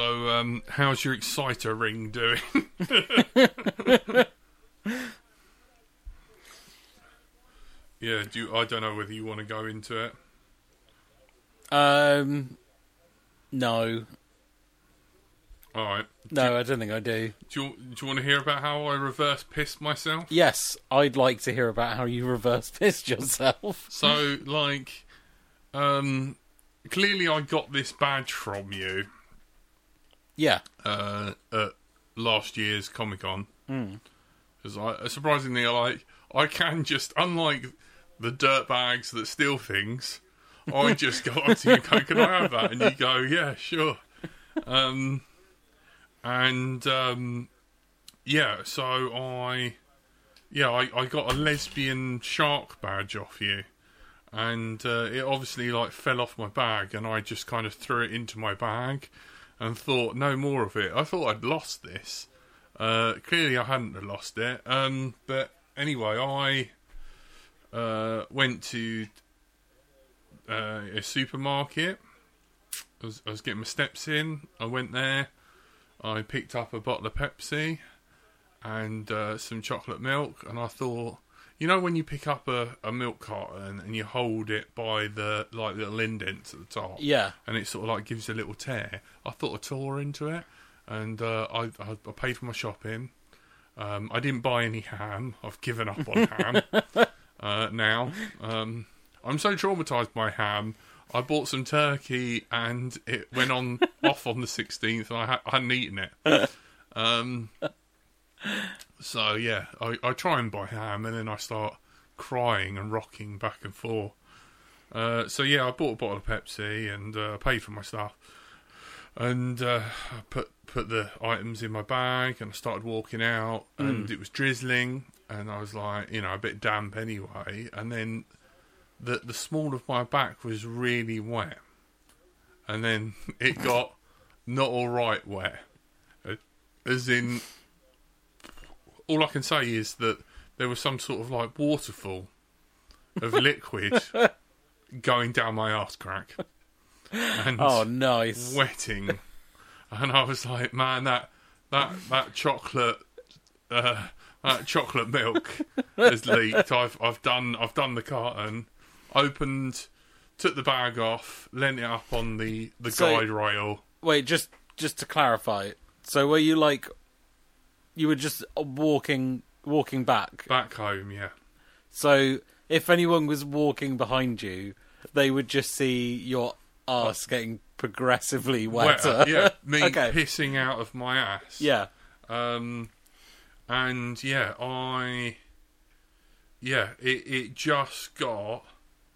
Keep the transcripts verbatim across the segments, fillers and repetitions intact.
So, um, how's your Exciter ring doing? Yeah, do you, I don't know whether you want to go into it. Um, no. All right. No, do, I don't think I do. Do you, do you want to hear about how I reverse pissed myself? Yes, I'd like to hear about how you reverse pissed yourself. So, like, um, clearly I got this badge from you. Yeah. Uh, at last year's Comic-Con. Mm. Because I, surprisingly, I like, I can just, unlike the dirtbags that steal things, I just go up to you and go, can I have that? And you go, yeah, sure. Um, and, um, yeah, so I, yeah, I, I got a lesbian shark badge off you. And uh, it obviously, like, fell off my bag, and I just kind of threw it into my bag and thought, no more of it. I thought I'd lost this. Uh, clearly I hadn't lost it. Um, but anyway, I uh, went to uh, a supermarket. I was, I was getting my steps in. I went there. I picked up a bottle of Pepsi and uh, some chocolate milk. And I thought, you know when you pick up a, a milk carton and you hold it by the like little indents at the top? Yeah. And it sort of like gives a little tear. I thought I tore into it. And uh, I, I, I paid for my shopping. Um, I didn't buy any ham. I've given up on ham uh, now. Um, I'm so traumatised by ham. I bought some turkey and it went on off on the sixteenth and I, ha- I hadn't eaten it. Um, so, yeah, I, I try and buy ham and then I start crying and rocking back and forth. Uh, so, yeah, I bought a bottle of Pepsi and uh, paid for my stuff. And uh, I put put the items in my bag and I started walking out and mm. it was drizzling and I was like, you know, a bit damp anyway. And then the the small of my back was really wet. And then it got not all right wet. As in, all I can say is that there was some sort of like waterfall of liquid going down my arse crack. And oh, nice. Wetting. And I was like, man, that that that chocolate uh, that chocolate milk has leaked. I've I've done I've done the carton, opened, took the bag off, leant it up on the, the so, guide rail. Wait, just just to clarify. So were you like you were just walking walking back? Back home, yeah. So if anyone was walking behind you, they would just see your arse getting progressively wetter. wetter yeah, me okay. pissing out of my ass. Yeah. Um, and yeah, I, yeah, it, it just got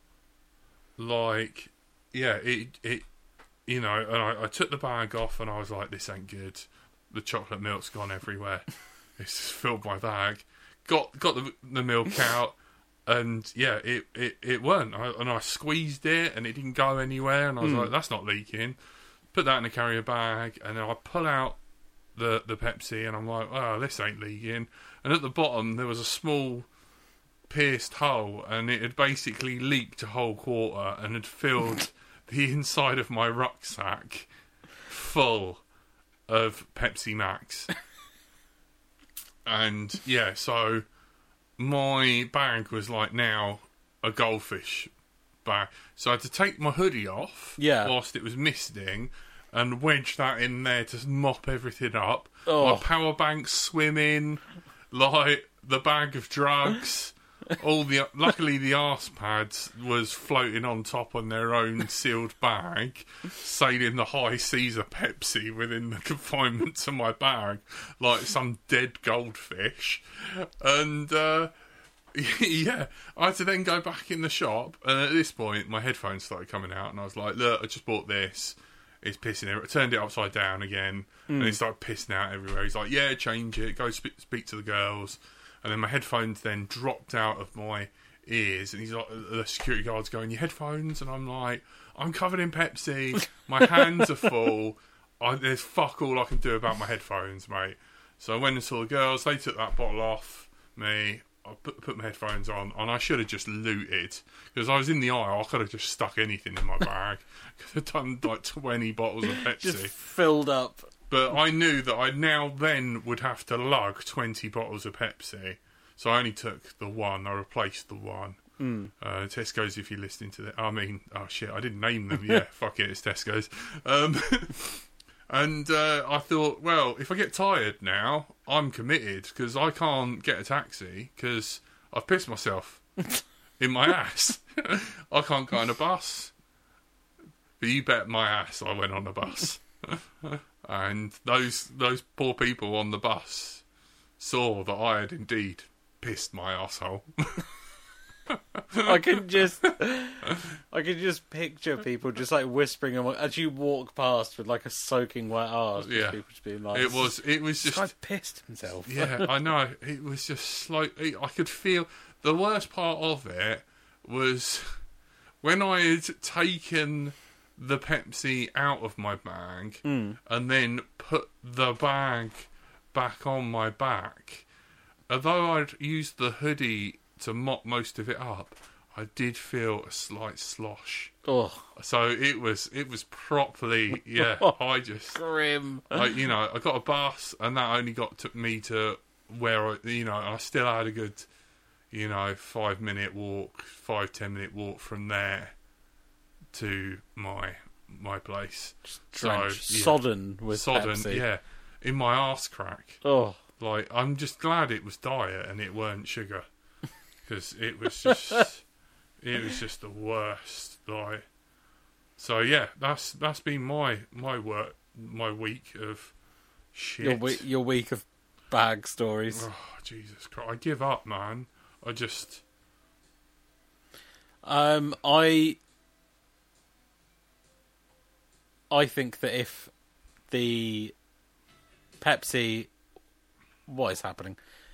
like, yeah, it, it, you know, and I, I took the bag off and I was like, this ain't good. The chocolate milk's gone everywhere. It's just filled my bag. Got, got the, the milk out. And, yeah, it, it, it weren't. I, and I squeezed it, and it didn't go anywhere. And I was mm. like, that's not leaking. Put that in a carrier bag, and then I pull out the, the Pepsi, and I'm like, oh, this ain't leaking. And at the bottom, there was a small pierced hole, and it had basically leaked a whole quarter and had filled the inside of my rucksack full of Pepsi Max. And, yeah, so my bag was like now a goldfish bag. So I had to take my hoodie off yeah. whilst it was misting and wedge that in there to mop everything up. Oh. My power bank swimming, like the bag of drugs. All the luckily the arse pads was floating on top on their own sealed bag, sailing the high seas of Pepsi within the confinements of my bag, like some dead goldfish. And uh, yeah, I had to then go back in the shop. And at this point, my headphones started coming out, and I was like, "Look, I just bought this. It's pissing everywhere." I turned it upside down again, mm. and it started pissing out everywhere. He's like, "Yeah, change it. Go sp- speak to the girls." And then my headphones then dropped out of my ears. And he's like, the security guard's going, "Your headphones?" And I'm like, "I'm covered in Pepsi. My hands are full. I, there's fuck all I can do about my headphones, mate." So I went and saw the girls. They took that bottle off me. I put, put my headphones on, and I should have just looted because I was in the aisle. I could have just stuck anything in my bag. Could have done like twenty bottles of Pepsi, Just filled up. but I knew that I now then would have to lug twenty bottles of Pepsi, so I only took the one. I replaced the one. Mm. Uh, Tesco's, if you're listening to that, I mean, oh shit, I didn't name them. Yeah, fuck it, it's Tesco's. Um, and uh, I thought, well, if I get tired now, I'm committed because I can't get a taxi because I've pissed myself in my ass. I can't go on a bus. But you bet my ass I went on a bus. And those those poor people on the bus saw that I had indeed pissed my asshole. I can just, I can just picture people just like whispering among, as you walk past with like a soaking wet arse. Just Yeah. people just being like, It was it was "This just guy pissed himself." yeah, I know. It was just slow. I could feel the worst part of it was when I had taken the Pepsi out of my bag Mm. and then put the bag back on my back. Although I'd used the hoodie to mop most of it up, I did feel a slight slosh. Oh, So it was it was properly yeah. I just grim. I, you know I got a bus and that only got took me to where I, you know I still had a good you know five minute walk, five ten minute walk from there to my my place. Drenched, So, yeah. sodden with Sodden, Pepsi. yeah, in my arse crack. Oh, Like I'm just glad it was diet and it weren't sugar, because it was just it was just the worst. Like, so yeah, that's that's been my my work my week of shit. your week, your week of bag stories. Oh Jesus Christ! I give up, man. I just Um, I, I think that if the Pepsi, what is happening?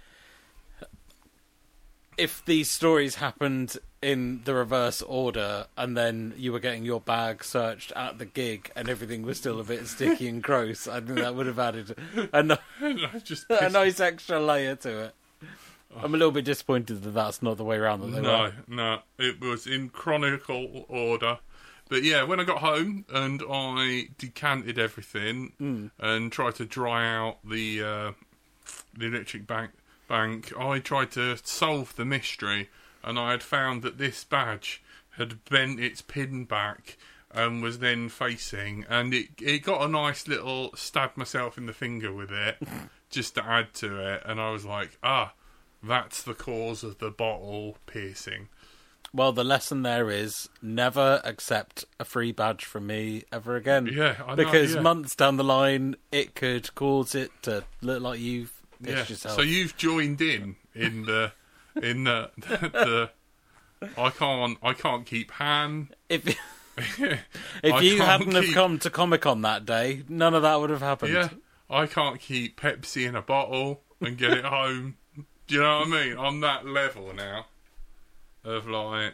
If these stories happened in the reverse order, and then you were getting your bag searched at the gig, and everything was still a bit sticky and gross, I think that would have added a, ni- I just a pissed- nice extra layer to it. I'm a little bit disappointed that that's not the way around that they No, were. no, it was in chronicle order. But yeah, when I got home and I decanted everything Mm. and tried to dry out the uh, the electric bank, bank, I tried to solve the mystery, and I had found that this badge had bent its pin back and was then facing, and it it got a nice little stab myself in the finger with it just to add to it, and I was like, ah. That's the cause of the bottle piercing. Well, the lesson there is never accept a free badge from me ever again. Yeah, I know, because yeah. months down the line, it could cause it to look like you've pissed Yeah. yourself. So you've joined in in the in the, the, the I can't I can't keep Han. if I if you can't hadn't have keep- come to Comic Con that day, none of that would have happened. Yeah, I can't keep Pepsi in a bottle and get it home. Do you know what I mean? I'm that level now of like,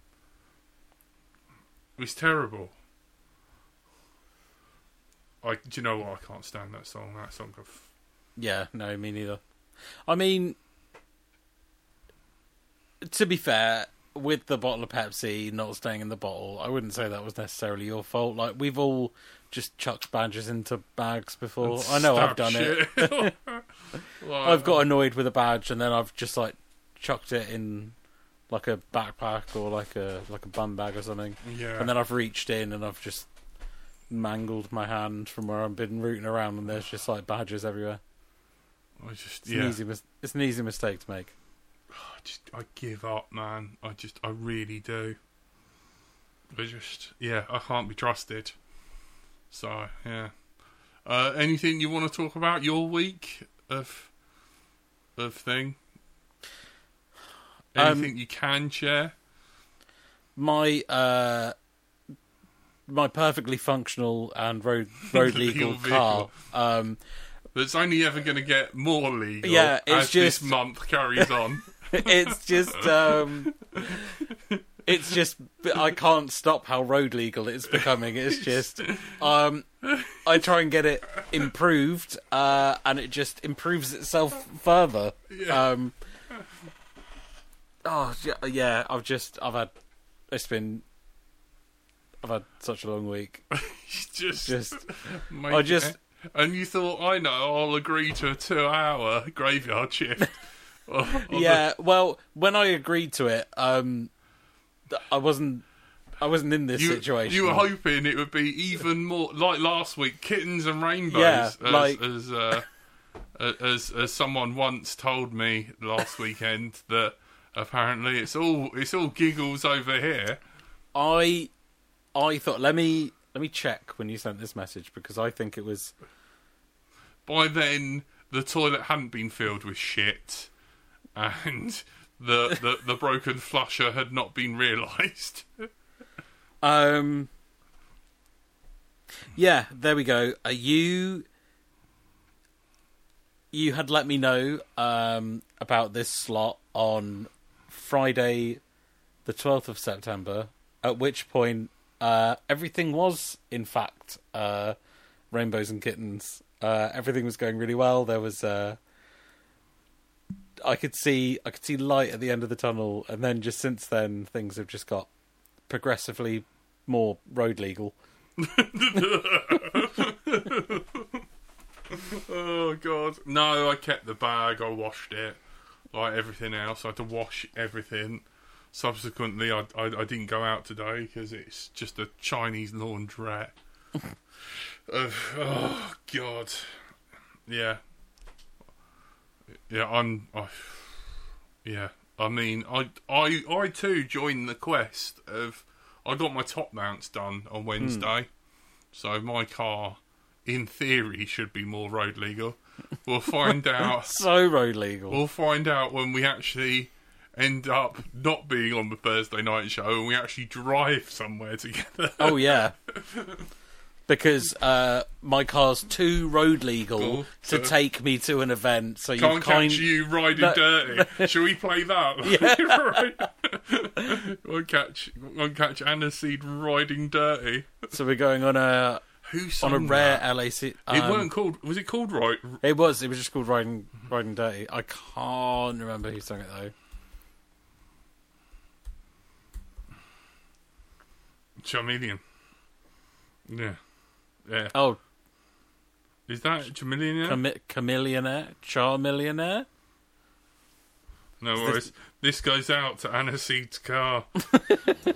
it's terrible. I, do you know what? I can't stand that song. That song. Of, Yeah, no, me neither. I mean, to be fair, with the bottle of Pepsi not staying in the bottle, I wouldn't say that was necessarily your fault. Like, we've all just chucked badges into bags before. I know I've done it. it. Like, I've got annoyed with a badge and then I've just like chucked it in like a backpack or like a like a bum bag or something, yeah. and then I've reached in and I've just mangled my hand from where I've been rooting around, and there's just like badges everywhere. I just It's yeah. an easy mis- it's an easy mistake to make. I just I give up, man. I just I really do. I just yeah, I can't be trusted. So yeah. Uh, anything you want to talk about your week of of thing? Anything Um, you can share? My uh, my perfectly functional and road road legal Legal car. Um, That's only ever going to get more legal. Yeah, it's as just- this month carries on. it's just um, it's just I can't stop how road legal it's becoming. It's just um, I try and get it improved, uh, and it just improves itself further. Yeah. Um, Oh yeah, yeah, I've just I've had it's been I've had such a long week. just, Just make I just it. And you thought, I know, I'll agree to a two-hour graveyard shift. on yeah. Well, when I agreed to it, um, I wasn't I wasn't in this you, situation. You were hoping it would be even more like last week, kittens and rainbows. Yeah, as, like as, uh, as as someone once told me last weekend that apparently it's all it's all giggles over here. I I thought let me let me check when you sent this message because I think it was. By then, the toilet hadn't been filled with shit, and the the, the broken flusher had not been realised. Um. Yeah, there we go. Uh, you you had let me know um, about this slot on Friday, the twelfth of September. At which point, uh, everything was in fact uh, rainbows and kittens. Uh, everything was going really well. There was, uh, I could see, I could see light at the end of the tunnel, and then just since then, things have just got progressively more road legal. Oh God! No, I kept the bag. I washed it, like everything else. I had to wash everything. Subsequently, I I, I didn't go out today because it's just a Chinese laundrette. Uh, oh God, yeah, yeah. I'm, I, yeah. I mean, I, I, I too joined the quest of. I got my top mounts done on Wednesday, mm. so my car, in theory, should be more road legal. We'll find out. So road legal. We'll find out when we actually end up not being on the Thursday night show and we actually drive somewhere together. Oh yeah. Because uh, my car's too road legal cool. to so take me to an event, so you can't kind... catch you riding no, dirty. No. Shall we play that? Yeah. We'll catch, we'll catch Aniseed riding dirty. So we're going on a Who on a rare that? L A C. Um, it weren't called. Was it called right? It was. It was just called riding riding dirty. I can't remember who sang it though. Charmeleon. Yeah. Yeah. Oh, is that Chameleonaire? Cam- Chameleonaire? Charmeleonaire? No worries. This... this goes out to Aniseed's car.